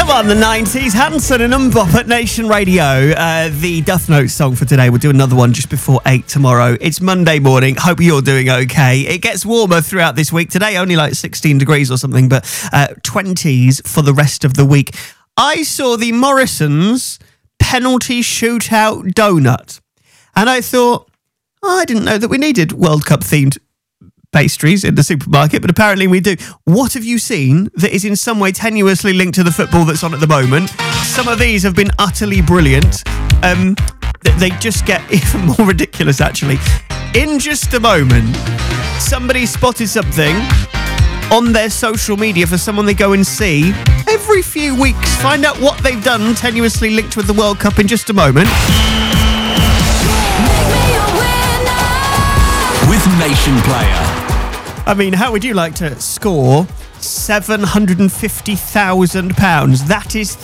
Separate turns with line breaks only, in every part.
Come on, the 90s. Hanson and Mbop at Nation Radio. The Duff Notes song for today. We'll do another one just before 8 tomorrow. It's Monday morning. Hope you're doing okay. It gets warmer throughout this week. Today, only like 16 degrees or something, but 20s for the rest of the week. I saw the Morrison's penalty shootout donut, and I thought, I didn't know that we needed World Cup themed pastries in the supermarket, but apparently we do. What have you seen that is in some way tenuously linked to the football that's on at the moment? Some of these have been utterly brilliant. They just get even more ridiculous, actually. In just a moment, somebody spotted something on their social media for someone they go and see every few weeks. Find out what they've done tenuously linked with the World Cup in just a moment.
With Nation Player.
I mean, how would you like to score £750,000? That is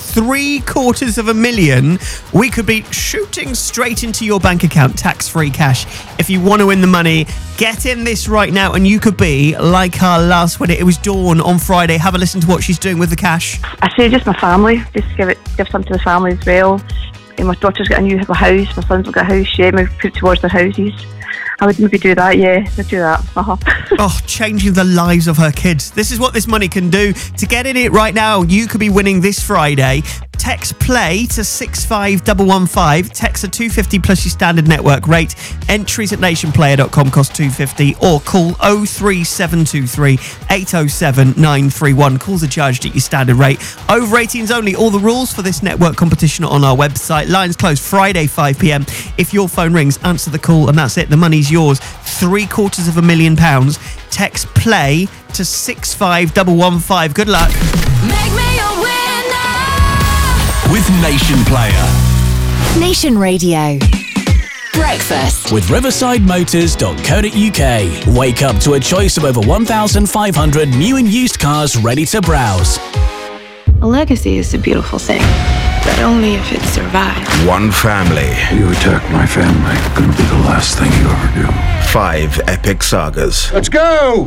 $750,000. We could be shooting straight into your bank account, tax-free cash. If you want to win the money, get in this right now, and you could be like our last winner. It was Dawn on Friday. Have a listen to what she's doing with the cash.
I say just my family. Just give some to the family as well. And my daughter's got a new house. My son's got a house. Yeah, we put towards their houses. I would maybe do that, yeah. I'd do that.
Oh, changing the lives of her kids. This is what this money can do. To get in it right now, you could be winning this Friday. Text PLAY to 65115. Text a $250 plus your standard network rate. Entries at nationplayer.com cost $250, or call 03723 807 931. Calls are charged at your standard rate. Over 18s only. All the rules for this network competition are on our website. Lines close Friday 5 p.m. If your phone rings, answer the call, and that's it. The money's yours. £750,000. Text PLAY to 65115. Good luck.
Make me a winner
with Nation Player.
Nation Radio. Breakfast
with riversidemotors.co.uk. Wake up to a choice of over 1,500 new and used cars ready to browse.
A legacy is a beautiful thing, but only if it survives.
One family.
You attack my family, gonna be the last thing you ever do.
5 epic sagas.
Let's go!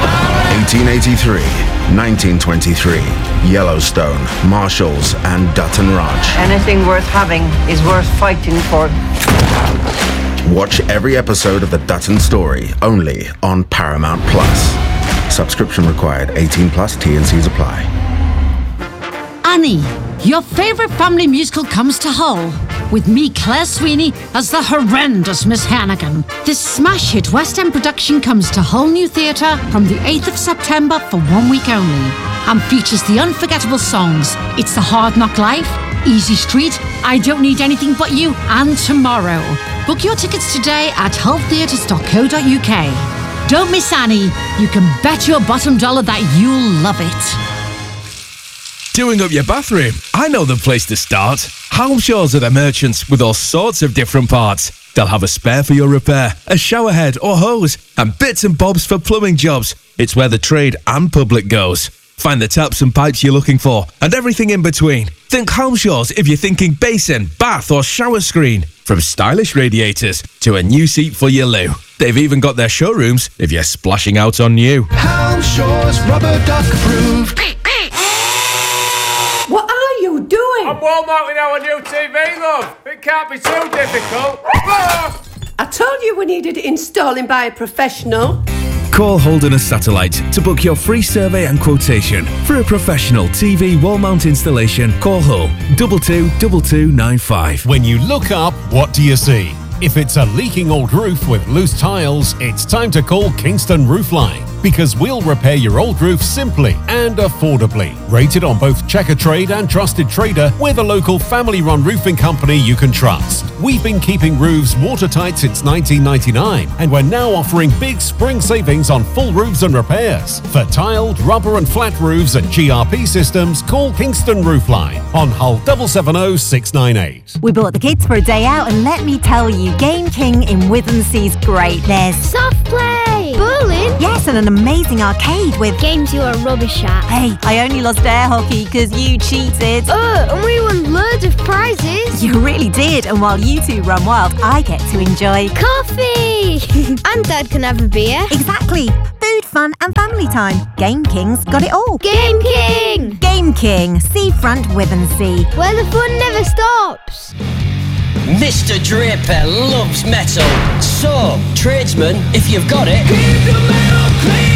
1883, 1923, Yellowstone, Marshalls, and Dutton Ranch.
Anything worth having is worth fighting for.
Watch every episode of The Dutton Story, only on Paramount Plus. Subscription required. 18 plus. T&Cs apply.
Annie, your favourite family musical comes to Hull, with me, Claire Sweeney, as the horrendous Miss Hannigan. This smash hit West End production comes to Hull New Theatre from the 8th of September for 1 week only, and features the unforgettable songs It's the Hard Knock Life, Easy Street, I Don't Need Anything But You, and Tomorrow. Book your tickets today at hulltheatres.co.uk. Don't miss Annie. You can bet your bottom dollar that you'll love it.
Doing up your bathroom? I know the place to start. Halmshaws are the merchants with all sorts of different parts. They'll have a spare for your repair, a shower head or hose, and bits and bobs for plumbing jobs. It's where the trade and public goes. Find the taps and pipes you're looking for, and everything in between. Think Halmshaws if you're thinking basin, bath or shower screen. From stylish radiators to a new seat for your loo. They've even got their showrooms if you're splashing out on new.
Halmshaws Rubber Duck Approved.
What are you doing?
I'm wall mounting our new TV, love. It can't be too difficult.
I told you we needed installing by a professional.
Call Holderness Satellite to book your free survey and quotation. For a professional TV wall mount installation, call Hull 222295.
When you look up, what do you see? If it's a leaking old roof with loose tiles, it's time to call Kingston Roofline, because we'll repair your old roof simply and affordably. Rated on both Checkatrade and Trusted Trader, we're the local family-run roofing company you can trust. We've been keeping roofs watertight since 1999, and we're now offering big spring savings on full roofs and repairs. For tiled, rubber and flat roofs and GRP systems, call Kingston Roofline on Hull 770 698.
We brought the kids for a day out, and let me tell you, Game King in Withensea's great. There's
soft play, bowling,
yes, and an amazing arcade with
games you are rubbish at.
Hey, I only lost air hockey because you cheated.
And we won loads of prizes.
You really did, and while you two run wild, I get to enjoy
coffee. And Dad can have a beer.
Exactly. Food, fun and family time. Game King's got it all.
Game King!
Game King, Seafront Withensea.
Where the fun never stops.
Mr. Draper loves metal. So, tradesman, if you've got it, keep the metal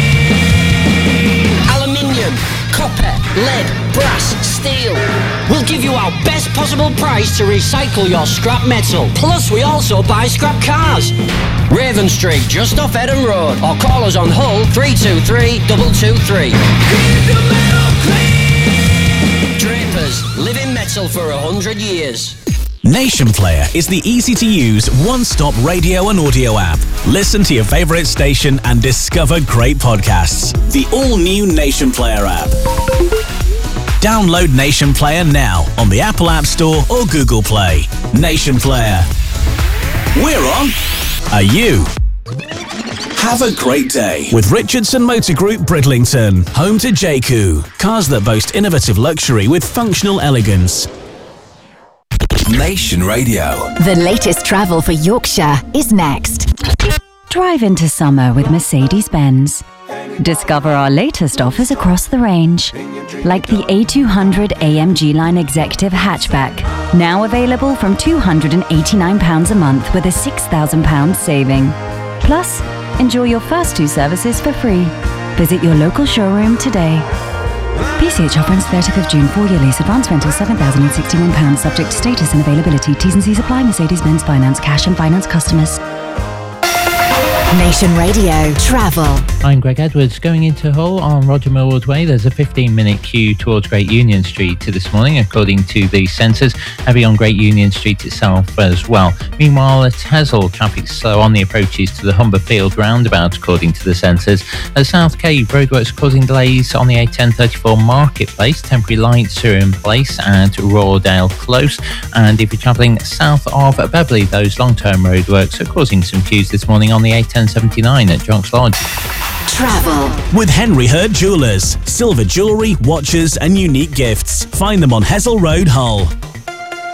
clean. Aluminium, copper, lead, brass, steel. We'll give you our best possible price to recycle your scrap metal. Plus, we also buy scrap cars. Raven Street, just off Eden Road. Or call us on Hull 323 223. Keep the metal clean. Drapers, living metal for 100 years.
Nation Player is the easy-to-use, one-stop radio and audio app. Listen to your favourite station and discover great podcasts. The all-new Nation Player app. Download Nation Player now on the Apple App Store or Google Play. Nation Player. We're on. Are you? Have a great day with Richardson Motor Group Bridlington, home to JQ. Cars that boast innovative luxury with functional elegance.
Nation Radio.
The latest travel for Yorkshire is next.
Drive into summer with Mercedes-Benz. Discover our latest offers across the range, like the A200 AMG Line Executive Hatchback, now available from £289 a month with a £6,000 saving. Plus, enjoy your first 2 services for free. Visit your local showroom today. PCH offer ends 30th of June. 4-year lease. Advance rental £7,061. Subject to status and availability. T's and C's apply. Mercedes-Benz Finance. Cash and finance customers.
Nation Radio Travel.
I'm Greg Edwards. Going into Hull on Roger Millward Way, there's a 15-minute queue towards Great Union Street this morning, according to the sensors. Heavy on Great Union Street itself as well. Meanwhile, at Hessel, traffic's slow on the approaches to the Humber Field roundabout, according to the sensors. At South Cave, roadworks causing delays on the A1034 Marketplace. Temporary lights are in place at Rawdale Close. And if you're travelling south of Beverley, those long-term roadworks are causing some queues this morning on the A1079 at Jonks Lodge.
Travel
with Henry Hurd Jewellers. Silver jewellery, watches and unique gifts. Find them on Hessel Road, Hull.